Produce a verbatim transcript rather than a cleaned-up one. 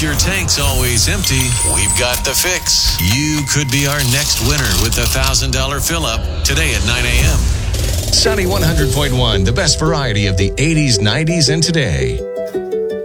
If your tank's always empty, we've got the fix. You could be our next winner with the one thousand dollars fill-up today at nine a.m. Sunny one hundred point one, the best variety of the eighties, nineties, and today.